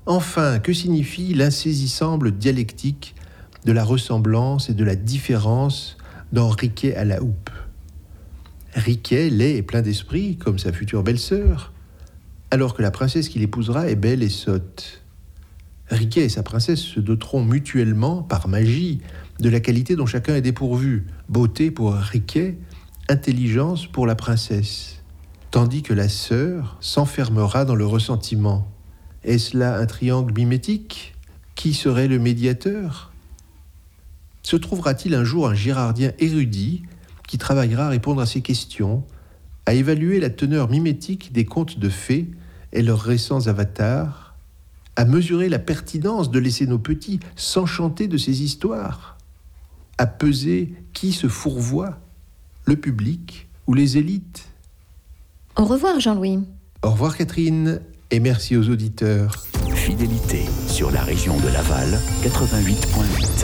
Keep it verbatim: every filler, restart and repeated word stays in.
Enfin, que signifie l'insaisissable dialectique de la ressemblance et de la différence dans Riquet à la houppe? Riquet, laid et plein d'esprit, comme sa future belle-sœur, alors que la princesse qu'il épousera est belle et sotte. Riquet et sa princesse se doteront mutuellement, par magie, de la qualité dont chacun est dépourvu. Beauté pour Riquet, intelligence pour la princesse. Tandis que la sœur s'enfermera dans le ressentiment. Est-ce là un triangle mimétique? Qui serait le médiateur? Se trouvera-t-il un jour un girardien érudit qui travaillera à répondre à ces questions, à évaluer la teneur mimétique des contes de fées et leurs récents avatars, à mesurer la pertinence de laisser nos petits s'enchanter de ces histoires, à peser qui se fourvoie, le public ou les élites? Au revoir Jean-Louis. Au revoir Catherine, et merci aux auditeurs. Fidélité sur la région de Laval, quatre-vingt-huit virgule huit.